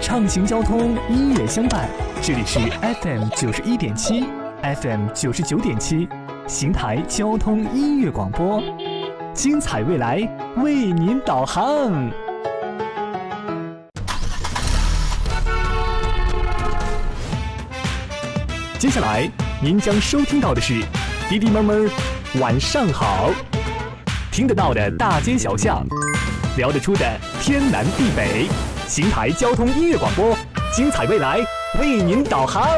畅行交通，音乐相伴。这里是 FM 91.7 FM 99.7邢台交通音乐广播，精彩未来为您导航。接下来您将收听到的是滴滴闷闷晚上好，听得到的大街小巷，聊得出的天南地北，邢台交通音乐广播，精彩未来为您导航。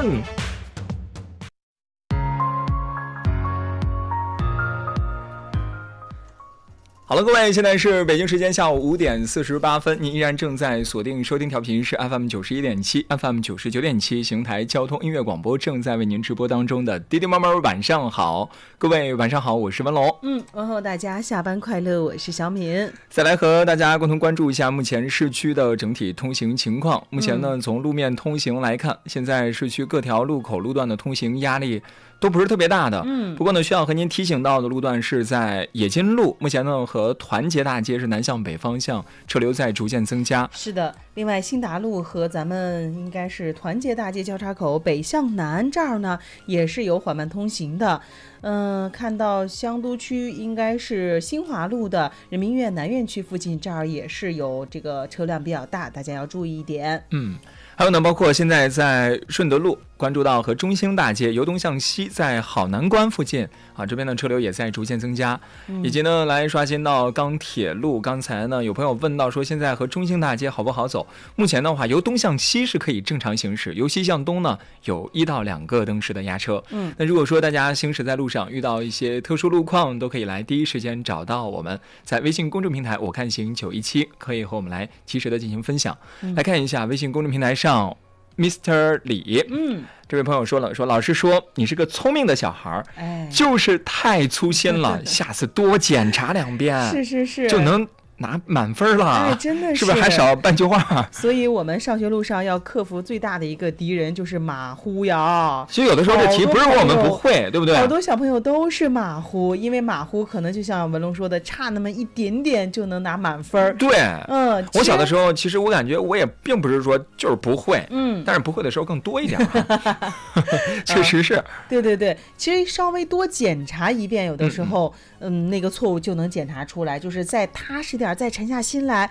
好了，各位，现在是北京时间下午5点48分，您依然正在锁定收听调频是 FM 91.7 FM 99.7邢台交通音乐广播，正在为您直播当中的滴滴妈妈晚上好。各位晚上好，我是文龙。 问候大家下班快乐，我是小敏。 再来和大家共同关注一下目前市区的整体通行情况。目前呢，从路面通行来看，现在市区各条路口路段的通行压力都不是特别大的。不过呢，需要和您提醒到的路段是在冶金路，目前呢和团结大街是南向北方向车流在逐渐增加。 是的，另外新达路和咱们应该是团结大街交叉口北向南这儿呢也是有缓慢通行的。看到香都区应该是新华路的人民医院南院区附近，这儿也是有这个车辆比较大，大家要注意一点。 还有呢，包括现在在顺德路关注到和中兴大街由东向西在好南关附近啊，这边的车流也在逐渐增加，以及呢来刷新到钢铁路。刚才呢有朋友问到说现在和中兴大街好不好走，目前的话由东向西是可以正常行驶，由西向东呢有1到2个灯时的压车。那如果说大家行驶在路上遇到一些特殊路况，都可以来第一时间找到我们，在微信公众平台我看行917可以和我们来及时的进行分享。来看一下微信公众平台上Mr. 李，这位朋友说了，说老师说你是个聪明的小孩，就是太粗心了，下次多检查2遍， 是就能拿满分了。 真的是不是还少半句话？ 所以我们上学路上要克服最大的一个敌人就是马虎呀。 其实有的时候这题不是我们不会，对不对？ 好多小朋友都是马虎，因为马虎可能就像文龙说的，差那么一点点就能拿满分。 对，我小的时候其实我感觉我也并不是说就是不会，但是不会的时候更多一点。确实是。 对，其实稍微多检查一遍，有的时候那个错误就能检查出来，就是再踏实点，再沉下心来，